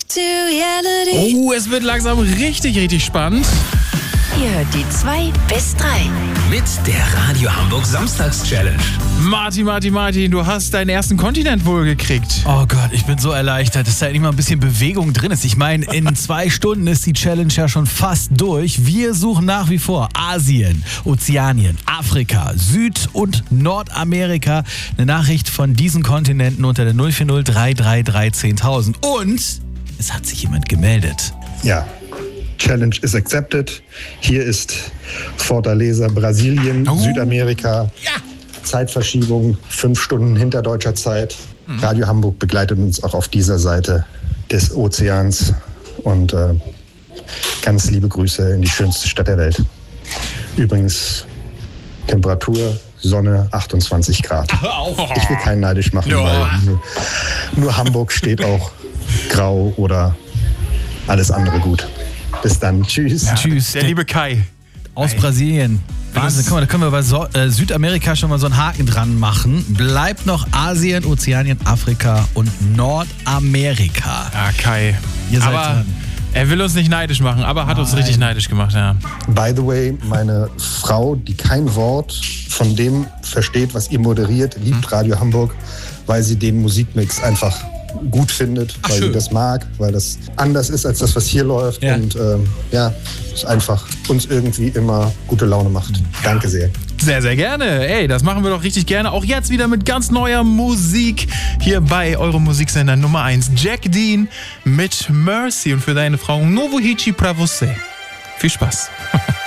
Oh, es wird langsam richtig spannend. Ihr hört die 2 bis 3. Mit der Radio Hamburg Samstags-Challenge. Martin, du hast deinen ersten Kontinent wohl gekriegt. Oh Gott, ich bin so erleichtert, dass da endlich mal ein bisschen Bewegung drin ist. Ich meine, in 2 Stunden ist die Challenge ja schon fast durch. Wir suchen nach wie vor Asien, Ozeanien, Afrika, Süd- und Nordamerika. Eine Nachricht von diesen Kontinenten unter der 040 333 10.000. Und es hat sich jemand gemeldet. Ja, Challenge is accepted. Hier ist Fortaleza, Brasilien, Südamerika. Ja. Zeitverschiebung 5 Stunden hinter deutscher Zeit. Radio Hamburg begleitet uns auch auf dieser Seite des Ozeans. Und ganz liebe Grüße in die schönste Stadt der Welt. Übrigens Temperatur, Sonne 28 Grad. Ich will keinen neidisch machen, weil nur Hamburg steht auch grau oder alles andere gut. Bis dann. Tschüss. Ja, Tschüss. Der liebe Kai. Aus Brasilien. Wahnsinn, guck mal, da können wir bei Südamerika schon mal so einen Haken dran machen. Bleibt noch Asien, Ozeanien, Afrika und Nordamerika. Ja, Kai. Ihr seid aber dran. er will uns nicht neidisch machen, aber hat uns richtig neidisch gemacht, ja. By the way, meine Frau, die kein Wort von dem versteht, was ihr moderiert, liebt Radio Hamburg, weil sie den Musikmix einfach gut findet, weil schön. sie das mag, weil das anders ist als das, was hier läuft. Ja. Und es einfach uns irgendwie immer gute Laune macht. Danke sehr. Sehr, sehr gerne. Ey, das machen wir doch richtig gerne. Auch jetzt wieder mit ganz neuer Musik hier bei eurem Musiksender Nummer 1. Jack Dean mit Mercy und für deine Frau Novo Hichi pra você. Viel Spaß.